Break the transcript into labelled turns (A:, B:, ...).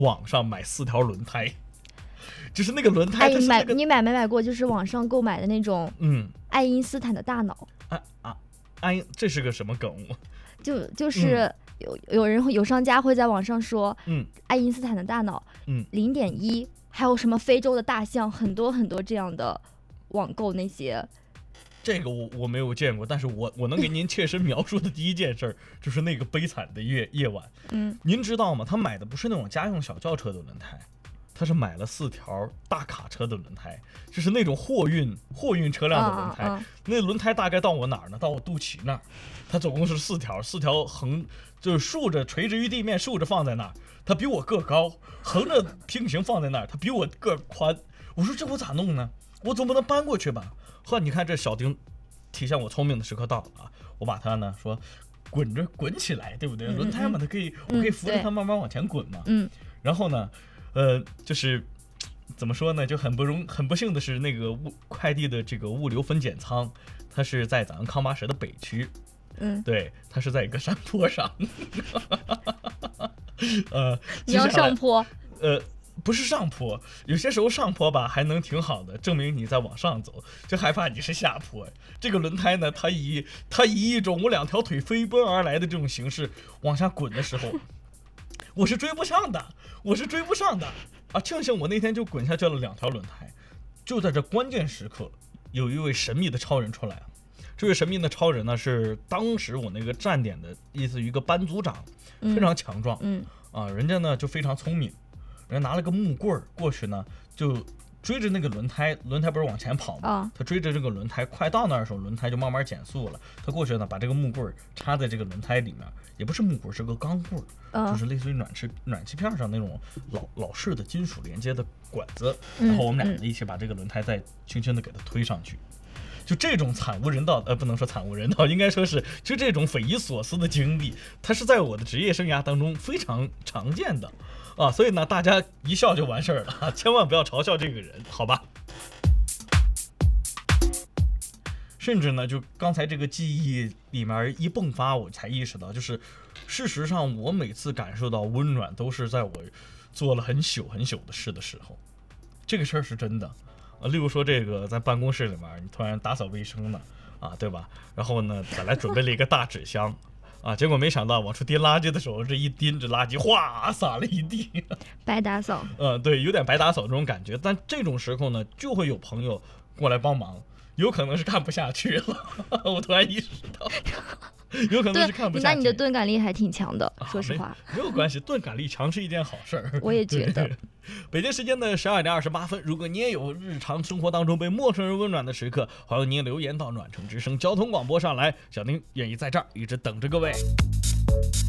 A: 网上买4条轮胎，就是那个轮胎，
B: 你买没买过？就是网上购买的那种，爱因斯坦的大脑。
A: 这是个什么梗？
B: 就是有商家会在网上说，爱因斯坦的大脑，0.1，还有什么非洲的大象，很多很多这样的网购那些。
A: 这个我没有见过，但是我能给您切身描述的第一件事就是那个悲惨的夜晚。您知道吗？他买的不是那种家用小轿车的轮胎，他是买了4条大卡车的轮胎，就是那种货运车辆的轮胎。那轮胎大概到我哪儿呢？到我肚脐那儿。它总共是4条横，就是竖着垂直于地面，竖着放在那儿。它比我个高，横着平行放在那儿，它比我个宽。我说这我咋弄呢？我总不能搬过去吧？呵，你看这小丁体现我聪明的时刻到了啊！我把它呢说滚起来，对不对？轮胎嘛，我可以扶着它慢慢往前滚嘛。然后呢，就是怎么说呢？就很不幸的是，那个快递的这个物流分拣仓，它是在咱们康巴什的北区。对，它是在一个山坡上。
B: 你要上坡？
A: 不是上坡，有些时候上坡吧还能挺好的，证明你在往上走，就害怕你是下坡。这个轮胎呢，它以一种我2条腿飞奔而来的这种形式往下滚的时候，我是追不上的啊！庆幸我那天就滚下去了2条轮胎。就在这关键时刻，有一位神秘的超人出来了。这位神秘的超人呢，是当时我那个站点的意思一个班组长，非常强壮。人家呢就非常聪明。人家拿了个木棍过去呢，就追着那个轮胎不是往前跑吗？他追着这个轮胎，快到那儿的时候，轮胎就慢慢减速了。他过去呢，把这个木棍插在这个轮胎里面，也不是木棍，是个钢棍，就是类似于暖气片上那种老式的金属连接的管子。然后我们俩一起把这个轮胎再轻轻的给它推上去。就这种惨无人道，不能说惨无人道，应该说是就这种匪夷所思的经历，它是在我的职业生涯当中非常常见的啊，所以呢，大家一笑就完事儿了，千万不要嘲笑这个人，好吧？甚至呢，就刚才这个记忆里面一迸发，我才意识到，就是事实上我每次感受到温暖，都是在我做了很宿的事的时候，这个事儿是真的。例如说这个在办公室里面，你突然打扫卫生呢，对吧？然后呢，本来准备了一个大纸箱，结果没想到往出丢垃圾的时候，这一拎着垃圾，哗撒了一地，
B: 白打扫。
A: 对，有点白打扫这种感觉。但这种时候呢，就会有朋友过来帮忙，有可能是看不下去了，我突然意识到。有可能是看不下去。
B: 那你的钝感力还挺强的，说实话。
A: 没有关系，钝感力强是一件好事儿。
B: 我也觉得。
A: 北京时间的12点28分，如果你也有日常生活当中被陌生人温暖的时刻，欢迎您留言到暖城之声交通广播上来，小丁愿意在这儿一直等着各位。